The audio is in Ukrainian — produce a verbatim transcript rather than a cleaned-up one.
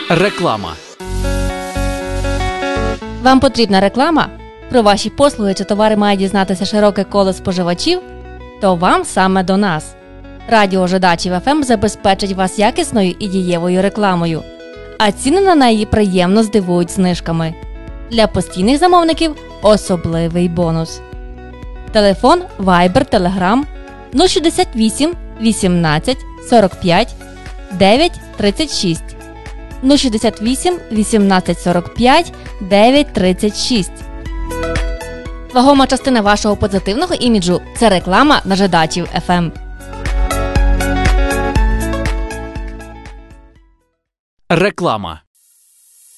Реклама. Вам потрібна реклама? Про ваші послуги чи товари має дізнатися широке коло споживачів? То вам саме до нас. Радіо Жидачів еф ем забезпечить вас якісною і дієвою рекламою, а ціни на неї приємно здивують знижками. Для постійних замовників особливий бонус. Телефон Viber, Telegram нуль шістдесят вісім вісімнадцять сорок п'ять дев'ять тридцять шість. нуль шістдесят вісім вісімнадцять сорок п'ять дев'ять тридцять шість. Вагома частина вашого позитивного іміджу – це реклама на Жидачів еф ем. Реклама.